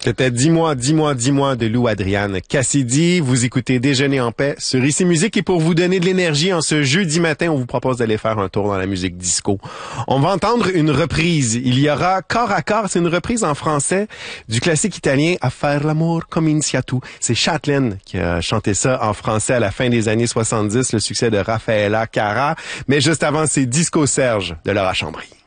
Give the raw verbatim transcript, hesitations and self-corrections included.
C'était Dis-moi, dis-moi, dis-moi de Lou Adriane Cassidy. Vous écoutez Déjeuner en paix sur Ici Musique et pour vous donner de l'énergie en ce jeudi matin, on vous propose d'aller faire un tour dans la musique disco. On va entendre une reprise. Il y aura Corps à corps, c'est une reprise en français du classique italien A faire l'amour cominciato. C'est Châtelaine qui a chanté ça en français à la fin des années soixante-dix, le succès de Raffaella Cara. Mais juste avant, c'est Disco Serge de Laura Chambry.